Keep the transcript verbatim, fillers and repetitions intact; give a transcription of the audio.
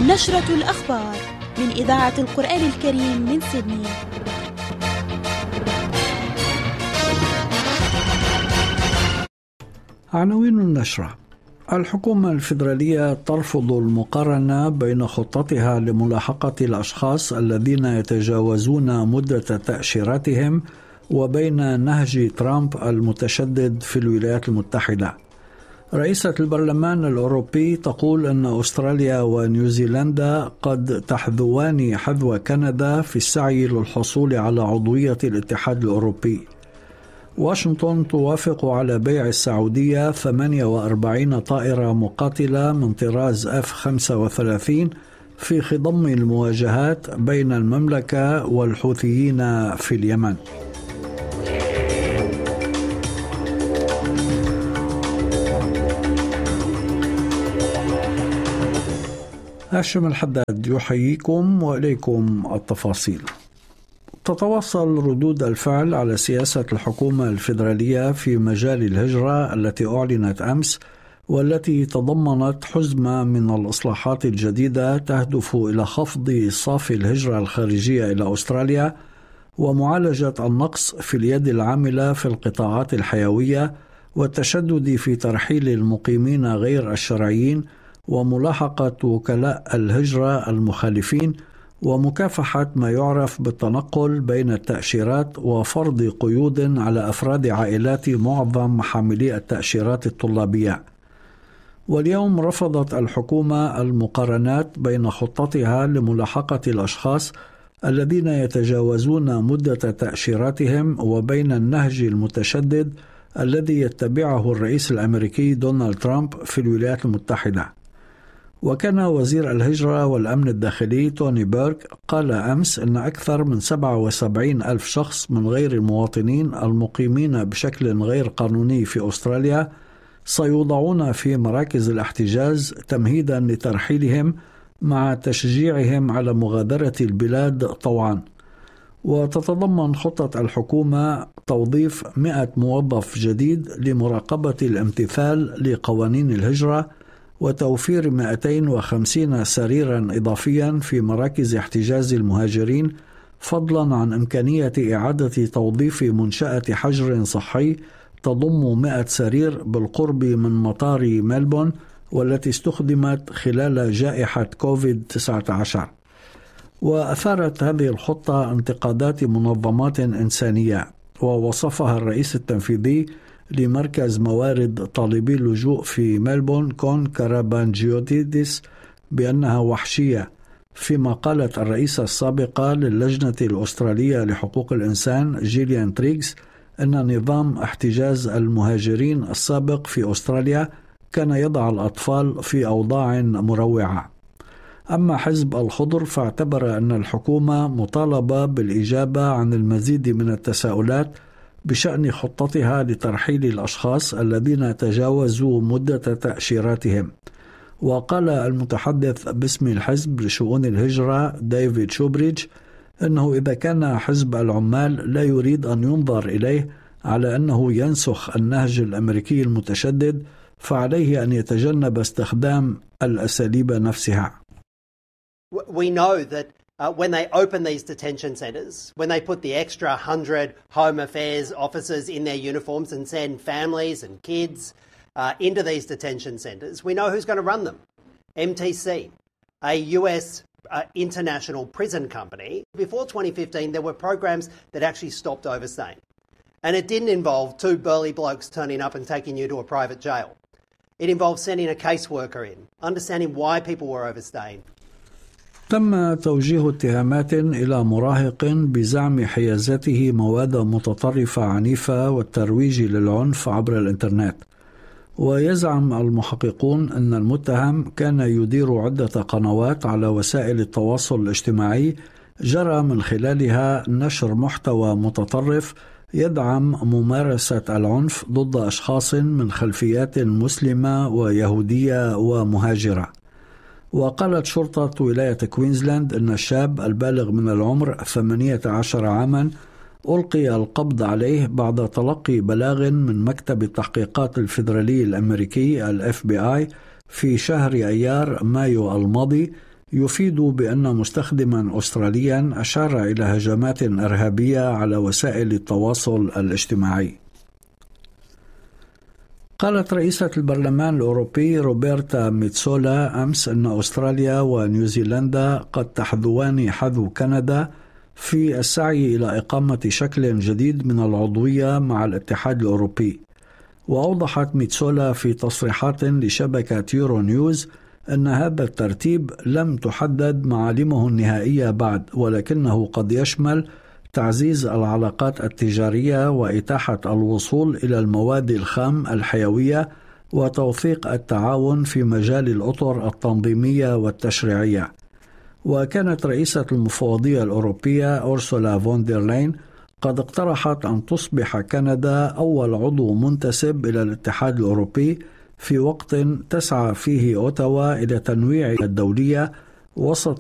نشرة الأخبار من إذاعة القرآن الكريم من سيدني. عناوين النشرة: الحكومة الفيدرالية ترفض المقارنة بين خطتها لملاحقة الأشخاص الذين يتجاوزون مدة تأشيراتهم وبين نهج ترامب المتشدد في الولايات المتحدة. رئيسة البرلمان الأوروبي تقول أن أستراليا ونيوزيلندا قد تحذوان حذو كندا في السعي للحصول على عضوية الاتحاد الأوروبي. واشنطن توافق على بيع السعودية ثمانية وأربعين طائرة مقاتلة من طراز إف خمسة وثلاثين في خضم المواجهات بين المملكة والحوثيين في اليمن. هاشم الحداد يحييكم وإليكم التفاصيل. تتواصل ردود الفعل على سياسة الحكومة الفيدرالية في مجال الهجرة التي أعلنت أمس، والتي تضمنت حزمة من الإصلاحات الجديدة تهدف إلى خفض صافي الهجرة الخارجية إلى أستراليا ومعالجة النقص في اليد العاملة في القطاعات الحيوية والتشدد في ترحيل المقيمين غير الشرعيين وملاحقة وكلاء الهجرة المخالفين ومكافحة ما يعرف بالتنقل بين التأشيرات وفرض قيود على أفراد عائلات معظم حاملي التأشيرات الطلابية. واليوم رفضت الحكومة المقارنات بين خطتها لملاحقة الأشخاص الذين يتجاوزون مدة تأشيراتهم وبين النهج المتشدد الذي يتبعه الرئيس الأمريكي دونالد ترامب في الولايات المتحدة. وكان وزير الهجرة والأمن الداخلي توني بيرك قال أمس أن أكثر من سبعة وسبعين ألف شخص من غير المواطنين المقيمين بشكل غير قانوني في أستراليا سيوضعون في مراكز الاحتجاز تمهيدا لترحيلهم مع تشجيعهم على مغادرة البلاد طوعا. وتتضمن خطة الحكومة توظيف مئة موظف جديد لمراقبة الامتثال لقوانين الهجرة وتوفير مئتين وخمسين سريرا إضافيا في مراكز احتجاز المهاجرين، فضلا عن إمكانية إعادة توظيف منشأة حجر صحي تضم مئة سرير بالقرب من مطار ملبون والتي استخدمت خلال جائحة كوفيد تسعة عشر. وأثارت هذه الخطة انتقادات منظمات إنسانية، ووصفها الرئيس التنفيذي لمركز موارد طالبي اللجوء في ملبون كون كارابانجيوتيديس بأنها وحشية، فيما قالت الرئيسة السابقة للجنة الأسترالية لحقوق الإنسان جيليان تريغز أن نظام احتجاز المهاجرين السابق في أستراليا كان يضع الأطفال في أوضاع مروعة. أما حزب الخضر فاعتبر أن الحكومة مطالبة بالإجابة عن المزيد من التساؤلات بشأن خطتها لترحيل الأشخاص الذين تجاوزوا مدة تأشيراتهم. وقال المتحدث باسم الحزب لشؤون الهجرة ديفيد شوبريدج أنه إذا كان حزب العمال لا يريد أن ينظر إليه على أنه ينسخ النهج الأمريكي المتشدد، فعليه أن يتجنب استخدام الأساليب نفسها. We know that Uh, when they open these detention centres, when they put the extra hundred Home Affairs officers in their uniforms and send families and kids uh, into these detention centres, we know who's going to run them. M T C, a U S uh, international prison company. Before twenty fifteen, there were programs that actually stopped overstaying. And it didn't involve two burly blokes turning up and taking you to a private jail. It involved sending a caseworker in, understanding why people were overstaying. تم توجيه اتهامات إلى مراهق بزعم حيازته مواد متطرفة عنيفة والترويج للعنف عبر الإنترنت. ويزعم المحققون أن المتهم كان يدير عدة قنوات على وسائل التواصل الاجتماعي جرى من خلالها نشر محتوى متطرف يدعم ممارسة العنف ضد أشخاص من خلفيات مسلمة ويهودية ومهاجرة. وقالت شرطة ولاية كوينزلاند أن الشاب البالغ من العمر ثمانية عشر عاما ألقي القبض عليه بعد تلقي بلاغ من مكتب التحقيقات الفيدرالي الأمريكي ال إف بي آي في شهر أيار مايو الماضي يفيد بأن مستخدما أستراليا أشار إلى هجمات إرهابية على وسائل التواصل الاجتماعي. قالت رئيسة البرلمان الأوروبي روبرتا ميتسولا أمس أن أستراليا ونيوزيلندا قد تحذوان حذو كندا في السعي إلى إقامة شكل جديد من العضوية مع الاتحاد الأوروبي. وأوضحت ميتسولا في تصريحات لشبكة يورو نيوز أن هذا الترتيب لم تحدد معالمه النهائية بعد، ولكنه قد يشمل تعزيز العلاقات التجارية وإتاحة الوصول إلى المواد الخام الحيوية وتوثيق التعاون في مجال الأطر التنظيمية والتشريعية. وكانت رئيسة المفوضية الأوروبية أورسولا فوندرلاين قد اقترحت أن تصبح كندا أول عضو منتسب إلى الاتحاد الأوروبي في وقت تسعى فيه أوتاوا إلى تنويع الدولية وسط